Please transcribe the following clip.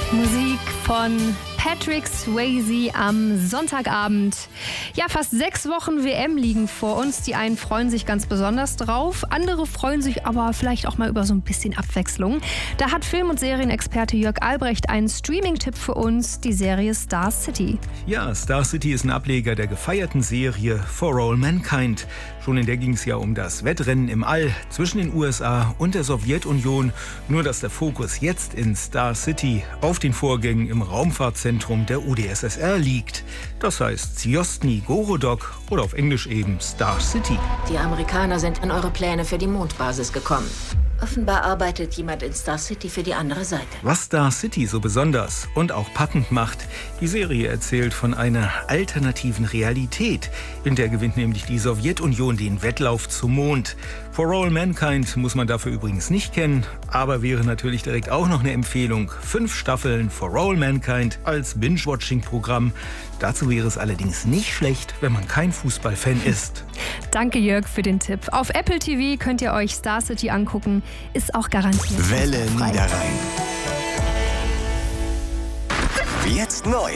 Musik von Patrick Swayze am Sonntagabend. Ja, fast 6 Wochen WM liegen vor uns. Die einen freuen sich ganz besonders drauf, andere freuen sich aber vielleicht auch mal über so ein bisschen Abwechslung. Da hat Film- und Serienexperte Jörg Albrecht einen Streaming-Tipp für uns, die Serie Star City. Ja, Star City ist ein Ableger der gefeierten Serie For All Mankind. Schon in der ging es ja um das Wettrennen im All zwischen den USA und der Sowjetunion. Nur dass der Fokus jetzt in Star City auf den Vorgängen im Raumfahrtzentrum der UdSSR liegt. Das heißt Zvjostny Gorodok oder auf Englisch eben Star City. Die Amerikaner sind an eure Pläne für die Mondbasis gekommen. Offenbar arbeitet jemand in Star City für die andere Seite. Was Star City so besonders und auch packend macht, die Serie erzählt von einer alternativen Realität. In der gewinnt nämlich die Sowjetunion den Wettlauf zum Mond. For All Mankind muss man dafür übrigens nicht kennen, aber wäre natürlich direkt auch noch eine Empfehlung. 5 Staffeln For All Mankind als Binge-Watching-Programm. Dazu wäre es allerdings nicht schlecht, wenn man kein Fußballfan ist. Danke Jörg für den Tipp. Auf Apple TV könnt ihr euch Star City angucken. Ist auch garantiert Welle frei. Niederrhein. Jetzt neu.